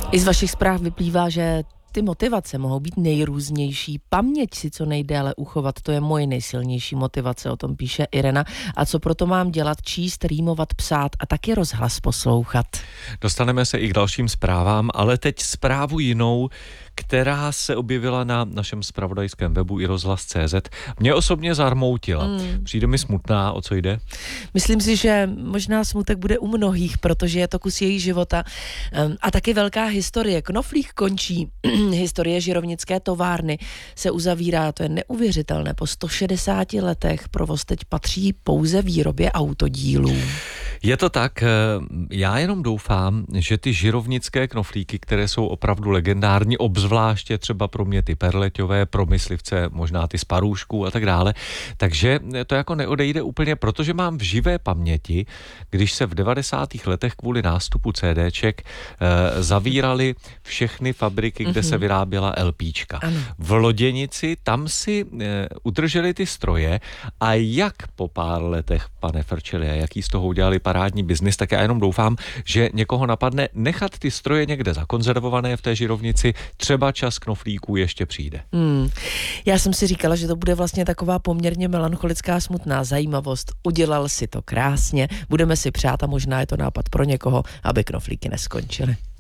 I z vašich zpráv vyplývá, že ty motivace mohou být nejrůznější. Paměť si co nejdéle uchovat, to je moje nejsilnější motivace, o tom píše Irena. A co proto mám dělat? Číst, rýmovat, psát a taky rozhlas poslouchat. Dostaneme se i k dalším zprávám, ale teď zprávu jinou, která se objevila na našem zpravodajském webu iRozhlas.cz. Mě osobně zarmoutila. Přijde mi smutná, o co jde? Myslím si, že možná smutek bude u mnohých, protože je to kus její života. A taky velká historie. Knoflík končí. Historie žirovnické továrny se uzavírá. To je neuvěřitelné. Po 160 letech provoz teď patří pouze výrobě autodílů. Je to tak, já jenom doufám, že ty žirovnické knoflíky, které jsou opravdu legendární, obzvláště třeba pro mě ty perleťové, pro myslivce možná ty z parůšků a tak dále, takže to jako neodejde úplně, protože mám v živé paměti, když se v 90. letech kvůli nástupu CDček zavíraly všechny fabriky, kde se vyráběla LPčka. Ano. V Loděnici tam si udrželi ty stroje a jak po pár letech, pane Frčeli, a jaký z toho udělali parádní biznis, tak já jenom doufám, že někoho napadne nechat ty stroje někde zakonzervované v té žirovnici, třeba čas knoflíků ještě přijde. Já jsem si říkala, že to bude vlastně taková poměrně melancholická smutná zajímavost. Udělal si to krásně, budeme si přát a možná je to nápad pro někoho, aby knoflíky neskončily.